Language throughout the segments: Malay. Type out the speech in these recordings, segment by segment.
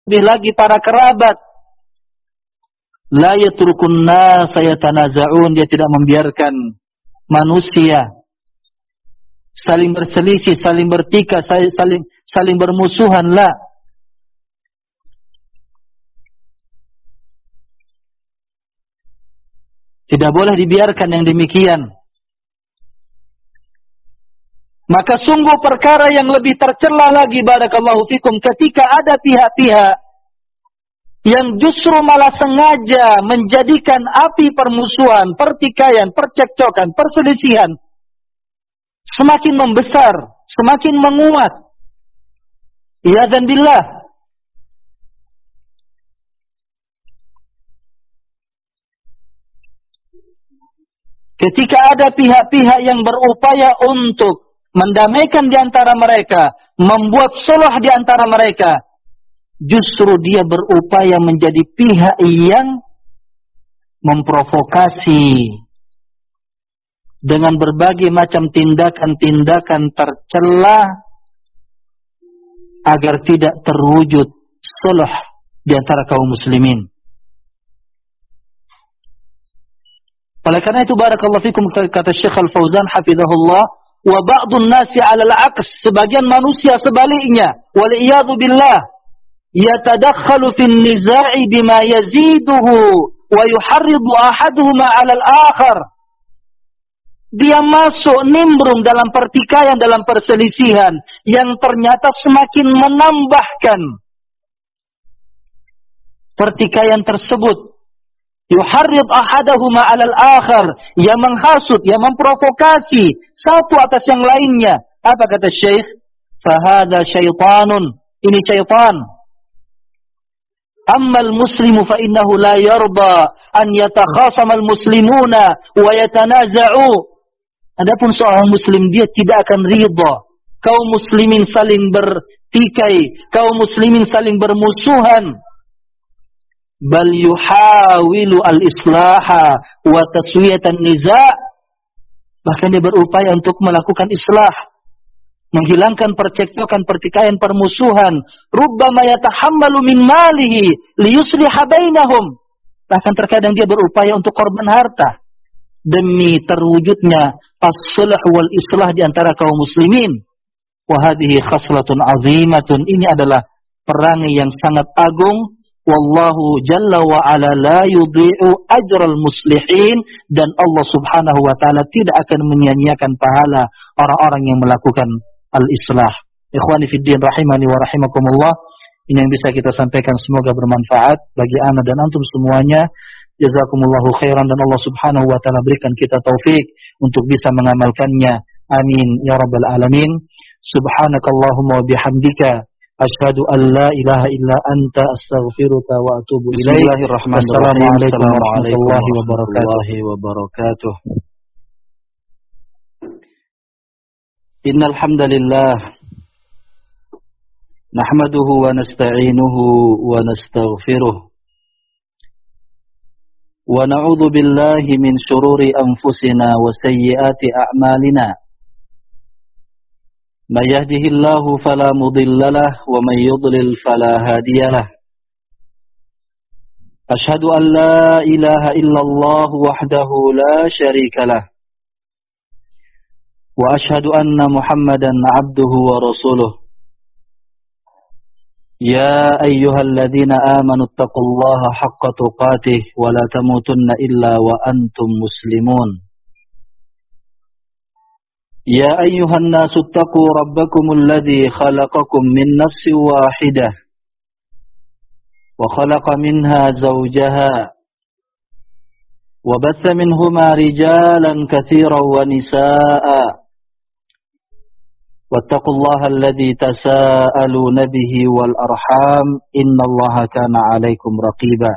lebih lagi para kerabat. La yatrukun nas yatanaza'un, dia tidak membiarkan manusia saling berselisih, saling bertikai, saling bermusuhan. La. Tidak boleh dibiarkan yang demikian. Maka sungguh perkara yang lebih tercela lagi, barakallahu fikum, ketika ada pihak-pihak yang justru malah sengaja menjadikan api permusuhan, pertikaian, percekcokan, perselisihan semakin membesar, semakin menguat. Iyadzan billah. Ketika ada pihak-pihak yang berupaya untuk mendamaikan di antara mereka, membuat sulh di antara mereka, justru dia berupaya menjadi pihak yang memprovokasi dengan berbagai macam tindakan-tindakan tercela agar tidak terwujud sulh di antara kaum muslimin. Oleh karena itu, barakallahu fikum, kata Syekh Al-Fauzan hafizahullah, wa ba'dun nasi 'ala al-'aks, sebagian manusia sebaliknya, wal iyadu billah, yatadakhalu fin niza'i bima yaziduhu wa yuharridu ahaduhuma 'ala al-akhar. Dia masuk nimbrung dalam pertikaian, dalam perselisihan yang ternyata semakin menambahkan pertikaian tersebut. Yuharrid ahadahuma 'ala al-akhar, yang menghasut, yang memprovokasi satu atas yang lainnya. Apa kata Syekh? Fahada syaitanun, ini syaitan. Amma al-muslimu fa innahu la yarda an yatakhasama al-muslimuna wa yatanaza'u. Adapun seorang muslim, dia tidak akan ridha kaum muslimin saling bertikai, kaum muslimin saling bermusuhan. Bal yuhawilu al-islaha wa taswiyatan niza'. Bahkan dia berupaya untuk melakukan islah, menghilangkan percekcokan, pertikaian, permusuhan. Rubbama yatahammalu min malihi liyusliha bainahum. Bahkan terkadang dia berupaya untuk korban harta demi terwujudnya as-sulh wal islah di antara kaum muslimin. Wa hadhihi khaslatun 'azimatun. Ini adalah perangai yang sangat agung. Wallahu jalla wa ala la yudhi'u ajral muslihin, dan Allah subhanahu wa ta'ala tidak akan menyia-nyiakan pahala orang-orang yang melakukan al-islah. Ikhwani fiddin rahimani wa rahimakumullah, ini yang bisa kita sampaikan, semoga bermanfaat bagi ana dan antum semuanya. Jazakumullahu khairan, dan Allah subhanahu wa ta'ala berikan kita taufik untuk bisa mengamalkannya. Amin ya rabbal alamin. Subhanakallahumma wa bihamdika, asyhadu an la ilaha illa anta, astaghfiruka wa atubu ilaik. Bismillahirrahmanirrahim. Assalamualaikum warahmatullahi wabarakatuh. Innal hamdalillah nahmaduhu wa nasta'inuhu wa nastaghfiruh wa na'udzu billahi min shururi anfusina wa sayyiati a'malina. Man yahdihillahu fala mudilla lahu wa man yudlil fala hadiya lahu. Ashhadu an la ilaha illallah wahdahu la syarika lahu wa ashhadu anna Muhammadan 'abduhu wa rasuluh. Ya ayyuhalladzina amanu taqullaha haqqa tuqatih wa la tamutunna illa wa antum muslimun. يا أيها الناس اتقوا ربكم الذي خلقكم من نفس واحدة وخلق منها زوجها وبث منهما رجالا كثيرا ونساء واتقوا الله الذي تساءلون به والأرحام إن الله كان عليكم رقيبا.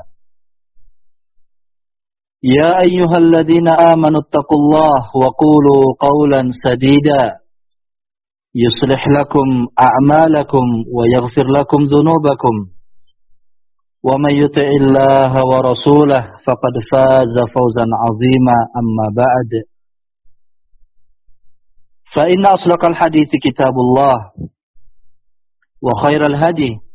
يا أيها الذين آمنوا اتقوا الله وقولوا قولا سديدا يصلح لكم أعمالكم ويغفر لكم ذنوبكم ومن يطع الله ورسوله فقد فاز فوزا عظيما. أما بعد، فإن أصدق الحديث كتاب الله وخير الهدي